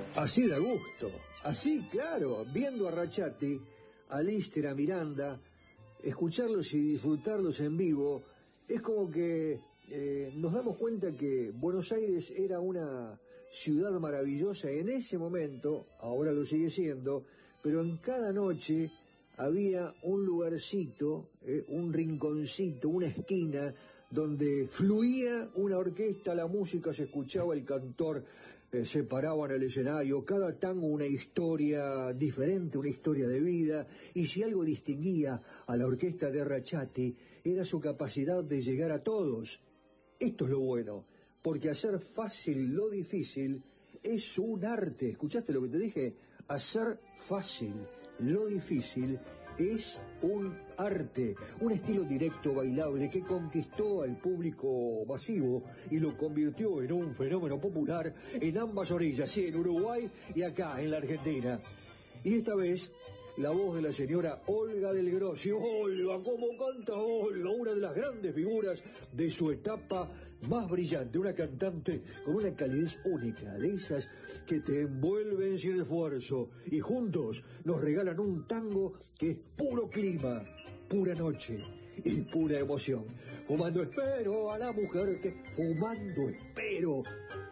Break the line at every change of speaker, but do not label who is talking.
Así da gusto, así, claro, viendo a Rachati, a Lister, a Miranda, escucharlos y disfrutarlos en vivo, es como que nos damos cuenta que Buenos Aires era una ciudad maravillosa en ese momento, ahora lo sigue siendo, pero en cada noche había un lugarcito, un rinconcito, una esquina, donde fluía una orquesta, la música se escuchaba, el cantor se paraba en el escenario, cada tango una historia diferente, una historia de vida, y si algo distinguía a la orquesta de Rachati era su capacidad de llegar a todos. Esto es lo bueno, porque hacer fácil lo difícil es un arte. ¿Escuchaste lo que te dije? Hacer fácil lo difícil es un arte, un estilo directo, bailable, que conquistó al público masivo y lo convirtió en un fenómeno popular en ambas orillas, sí, en Uruguay y acá, en la Argentina. Y esta vez, la voz de la señora Olga del Grossi. Olga, ¿cómo canta Olga? Una de las grandes figuras de su etapa más brillante, una cantante con una calidez única, de esas que te envuelven sin esfuerzo y juntos nos regalan un tango que es puro clima, pura noche y pura emoción. Fumando espero a la mujer que fumando espero